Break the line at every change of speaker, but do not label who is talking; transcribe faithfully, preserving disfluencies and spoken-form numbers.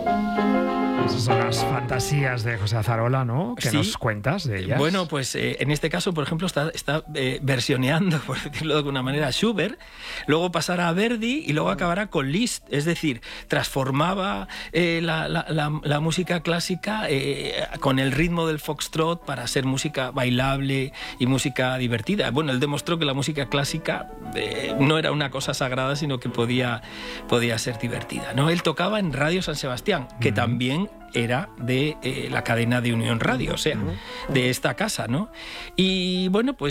Esas son las fantasías de José Azarola, ¿no? ¿Qué
Sí.
nos cuentas de ellas?
Bueno, pues eh, en este caso, por ejemplo, está, está eh, versioneando, por decirlo de alguna manera, a Schubert, luego pasará a Verdi y luego acabará con Liszt. Es decir, transformaba eh, la, la, la, la música clásica eh, con el ritmo del foxtrot para ser música bailable y música divertida. Bueno, él demostró que la música clásica eh, no era una cosa sagrada, sino que podía, podía ser divertida, ¿no? Él tocaba en Radio San Sebastián, que uh-huh. también era de eh, la cadena de Unión Radio, o sea, de esta casa, ¿no? Y bueno, pues